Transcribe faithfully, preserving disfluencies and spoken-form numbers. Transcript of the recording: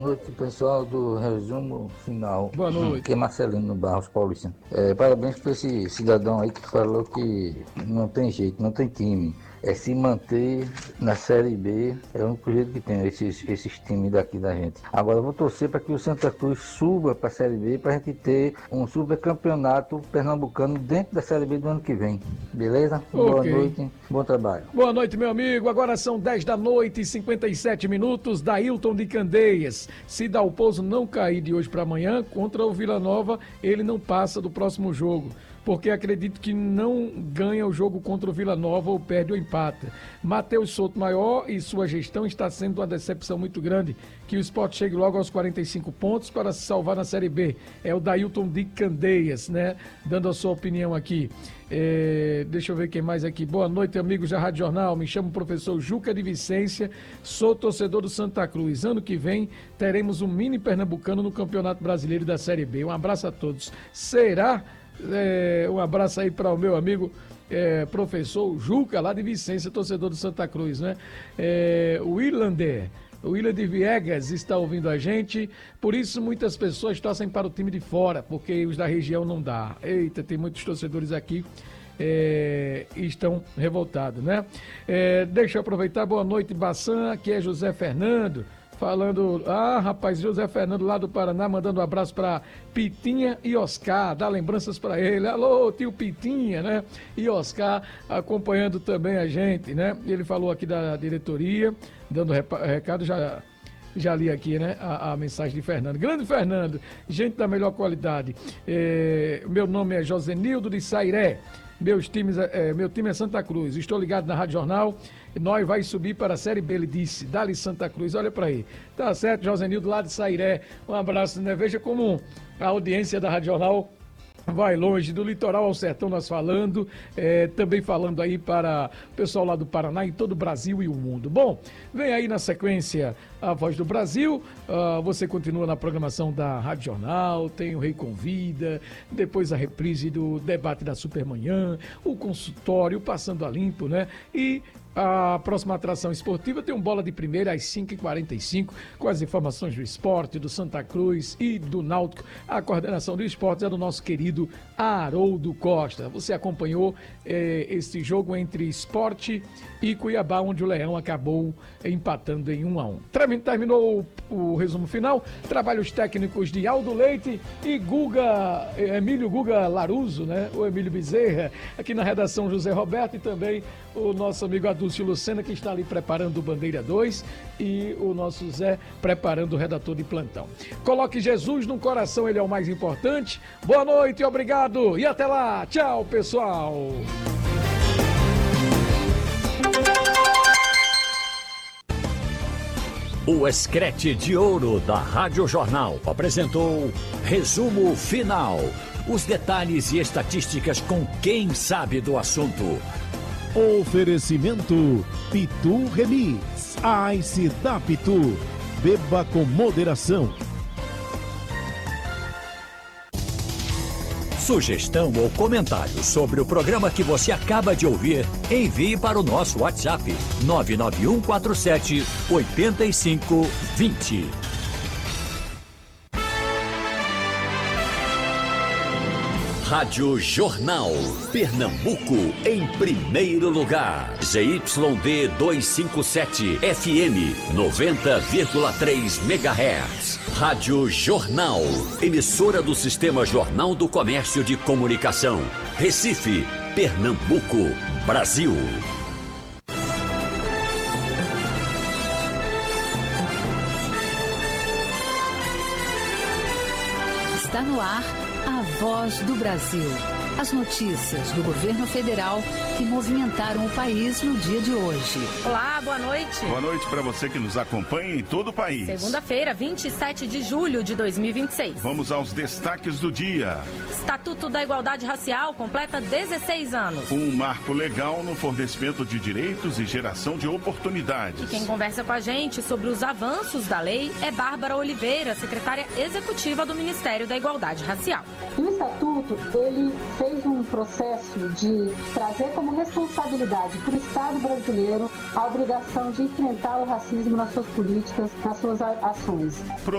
Boa noite, pessoal do resumo final. Boa noite. Que é Marcelino no Barros Paulista. É, parabéns para esse cidadão aí que falou que não tem jeito, não tem time. É se manter na Série B, é o único jeito que tem esses, esses times daqui da gente. Agora eu vou torcer para que o Santa Cruz suba para a Série B para a gente ter um super campeonato pernambucano dentro da Série B do ano que vem. Beleza? Okay. Boa noite, bom trabalho. Boa noite, meu amigo. Agora são dez da noite e cinquenta e sete minutos. Dailton de Candeias. Se Dalpozo não cair de hoje para amanhã, contra o Vila Nova, ele não passa do próximo jogo. Porque acredito que não ganha o jogo contra o Vila Nova ou perde ou empata. Matheus Souto Maior e sua gestão está sendo uma decepção muito grande. Que o Sport chegue logo aos quarenta e cinco pontos para se salvar na Série B. É o Dailton de Candeias, né? Dando a sua opinião aqui. É, deixa eu ver quem mais aqui. Boa noite, amigos da Rádio Jornal. Me chamo professor Juca de Vicência. Sou torcedor do Santa Cruz. Ano que vem teremos um mini pernambucano no Campeonato Brasileiro da Série B. Um abraço a todos. Será... É, um abraço aí para o meu amigo é, professor Juca, lá de Vicência, torcedor do Santa Cruz, né? É, o Irlander, o William de Viegas está ouvindo a gente, por isso muitas pessoas torcem para o time de fora, porque os da região não dá. Eita, tem muitos torcedores aqui é, e estão revoltados, né? É, deixa eu aproveitar, boa noite, Baçan, aqui é José Fernando. Falando, ah, rapaz, José Fernando lá do Paraná, mandando um abraço para Pitinha e Oscar, dá lembranças para ele. Alô, tio Pitinha, né? E Oscar acompanhando também a gente, né? Ele falou aqui da diretoria, dando recado, já, já li aqui, né? A, a mensagem de Fernando. Grande Fernando, gente da melhor qualidade. É, meu nome é Josenildo de Sairé. Meus times, é, meu time é Santa Cruz. Estou ligado na Rádio Jornal. Nós vai subir para a Série B, ele disse. Dali Santa Cruz, olha para aí. Tá certo, Josenildo lá de Sairé. Um abraço, né? Veja como a audiência da Rádio Jornal vai longe, do litoral ao sertão nós falando, é, também falando aí para o pessoal lá do Paraná e todo o Brasil e o mundo. Bom, vem aí na sequência a Voz do Brasil, uh, você continua na programação da Rádio Jornal, tem o Rei Convida, depois a reprise do debate da Supermanhã, o consultório, Passando a Limpo, né? E a próxima atração esportiva tem um Bola de Primeira às cinco e quarenta e cinco, com as informações do esporte, do Santa Cruz e do Náutico. A coordenação do esporte é do nosso querido Haroldo Costa. Você acompanhou eh, esse jogo entre Esporte e Cuiabá, onde o Leão acabou empatando em um a um. Terminou o, o resumo final. Trabalhos técnicos de Aldo Leite e Guga, Emílio Guga Laruso, né? O Emílio Bezerra. Aqui na redação José Roberto e também o nosso amigo Adúcio Lucena, que está ali preparando o Bandeira dois, e o nosso Zé preparando o redator de plantão. Coloque Jesus no coração, ele é o mais importante. Boa noite, obrigado e até lá. Tchau, pessoal. O Escrete de Ouro da Rádio Jornal apresentou Resumo Final. Os detalhes e estatísticas com quem sabe do assunto. Oferecimento Pitu Remix. Ice da Pitu. Beba com moderação. Sugestão ou comentário sobre o programa que você acaba de ouvir, envie para o nosso WhatsApp nove nove um quatro sete oito cinco dois zero. Rádio Jornal, Pernambuco, em primeiro lugar. Z Y D duzentos e cinquenta e sete, F M, noventa vírgula três megahertz. Rádio Jornal, emissora do Sistema Jornal do Comércio de Comunicação. Recife, Pernambuco, Brasil. Está no ar a Voz do Brasil. As notícias do governo federal que movimentaram o país no dia de hoje. Olá, boa noite. Boa noite para você que nos acompanha em todo o país. Segunda-feira, vinte e sete de julho de dois mil e vinte e seis. Vamos aos destaques do dia. Estatuto da Igualdade Racial completa dezesseis anos. Um marco legal no fornecimento de direitos e geração de oportunidades. E quem conversa com a gente sobre os avanços da lei é Bárbara Oliveira, secretária executiva do Ministério da Igualdade Racial. O Estatuto, ele fez um processo de trazer como responsabilidade para o Estado brasileiro a obrigação de enfrentar o racismo nas suas políticas, nas suas ações.